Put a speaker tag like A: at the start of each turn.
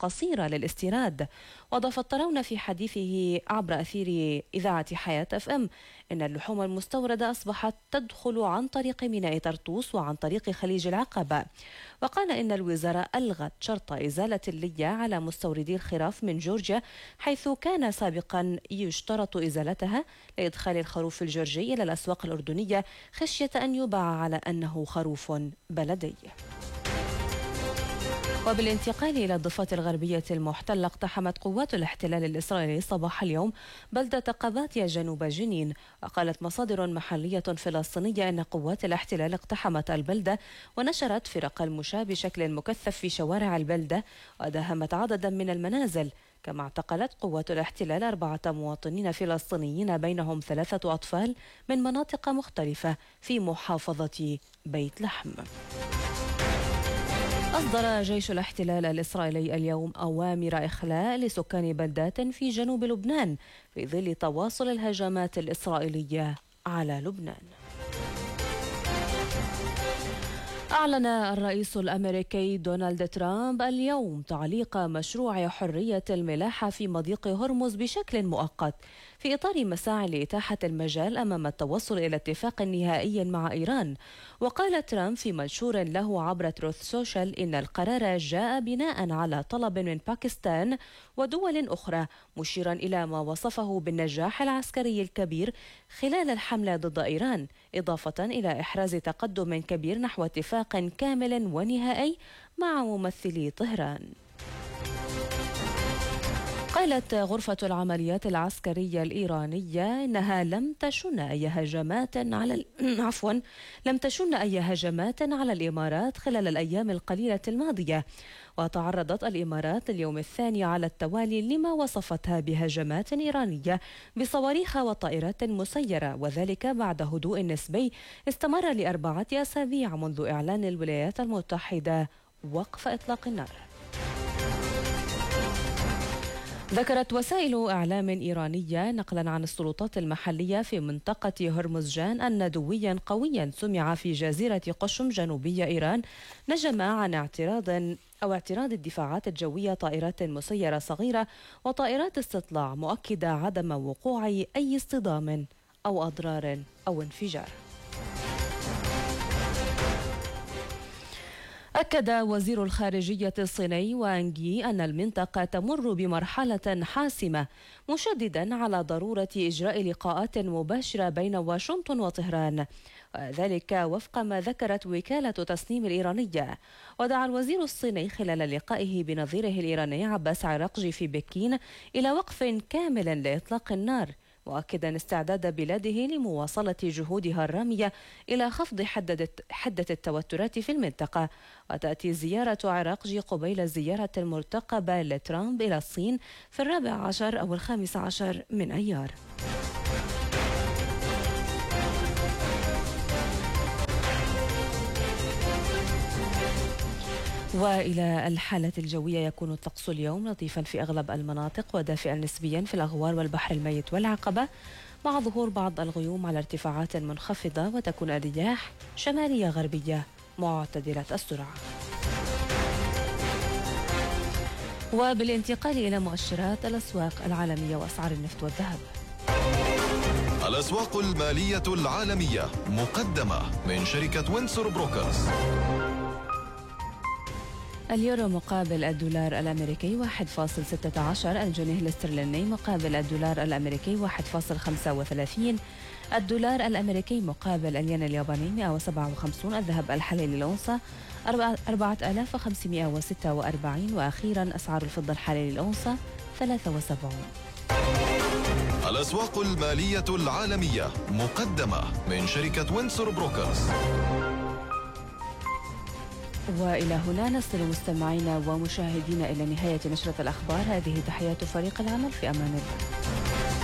A: قصيرة للاستيراد. وأضاف الطراونة في حديثه عبر أثير إذاعة حياة FM إن اللحوم المستوردة أصبحت تدخل عن طريق ميناء طرطوس وعن طريق خليج العقبة. وقال إن الوزارة ألغت شرط إزالة اللية على مستوردي الخراف من جورجيا، حيث كان سابقا يشترط إزالتها لإدخال الخروف الجورجي إلى الأسواق الأردنية خشية أن يباع على أنه خروف بلدي. وبالانتقال إلى الضفة الغربية المحتلة، اقتحمت قوات الاحتلال الإسرائيلي صباح اليوم بلدة قباطيا جنوب جنين. وقالت مصادر محلية فلسطينية أن قوات الاحتلال اقتحمت البلدة ونشرت فرق المشاة بشكل مكثف في شوارع البلدة وداهمت عددا من المنازل. كما اعتقلت قوات الاحتلال 4 مواطنين فلسطينيين بينهم 3 أطفال من مناطق مختلفة في محافظة بيت لحم. أصدر جيش الاحتلال الإسرائيلي اليوم أوامر إخلاء لسكان بلدات في جنوب لبنان في ظل تواصل الهجمات الإسرائيلية على لبنان. أعلن الرئيس الأمريكي دونالد ترامب اليوم تعليق مشروع حرية الملاحة في مضيق هرمز بشكل مؤقت في إطار مساعي لإتاحة المجال أمام التوصل إلى اتفاق نهائي مع إيران. وقال ترامب في منشور له عبر تروث سوشيال إن القرار جاء بناء على طلب من باكستان ودول أخرى، مشيرا إلى ما وصفه بالنجاح العسكري الكبير خلال الحملة ضد إيران، إضافة إلى إحراز تقدم كبير نحو اتفاق كامل ونهائي مع ممثلي طهران. قالت غرفة العمليات العسكرية الإيرانية إنها لم تشن أي هجمات على الإمارات خلال الأيام القليلة الماضية. وتعرضت الإمارات اليوم الثاني على التوالي لما وصفتها بهجمات إيرانية بصواريخ وطائرات مسيرة، وذلك بعد هدوء نسبي استمر ل4 أسابيع منذ إعلان الولايات المتحدة وقف إطلاق النار. ذكرت وسائل إعلام إيرانية نقلا عن السلطات المحلية في منطقة هرمزجان أن دويا قويا سمع في جزيرة قشم جنوبية إيران نجم عن اعتراض الدفاعات الجوية طائرات مسيرة صغيرة وطائرات استطلاع، مؤكدة عدم وقوع أي اصطدام أو أضرار أو انفجار. أكد وزير الخارجية الصيني وانغ يي أن المنطقة تمر بمرحلة حاسمة، مشددا على ضرورة إجراء لقاءات مباشرة بين واشنطن وطهران، وذلك وفق ما ذكرت وكالة تسنيم الإيرانية. ودعا الوزير الصيني خلال لقائه بنظيره الإيراني عباس عراقجي في بكين إلى وقف كامل لإطلاق النار، مؤكدا استعداد بلاده لمواصلة جهودها الرامية إلى خفض حدة التوترات في المنطقة. وتأتي زيارة عراقجي قبيل الزيارة المرتقبة لترامب إلى الصين في 14 أو 15 من أيار. وإلى الحالة الجوية، يكون الطقس اليوم لطيفا في أغلب المناطق ودافئا نسبيا في الأغوار والبحر الميت والعقبة، مع ظهور بعض الغيوم على ارتفاعات منخفضة، وتكون الرياح شمالية غربية معتدلة السرعة. وبالانتقال إلى مؤشرات الأسواق العالمية وأسعار النفط والذهب.
B: الأسواق المالية العالمية مقدمة من شركة وينسور بروكرز.
A: اليورو مقابل الدولار الأمريكي 1.16، الجنيه الاسترليني مقابل الدولار الأمريكي 1.35، الدولار الأمريكي مقابل الين الياباني 157، الذهب الحلي للأونصة 4546، وأخيرا أسعار الفضة الحالية للأونصة 73.
B: الأسواق المالية العالمية مقدمة من شركة وينسور بروكرز.
A: وإلى هنا نصل مستمعينا ومشاهدينا إلى نهاية نشرة الأخبار. هذه تحيات فريق العمل، في أمان الله.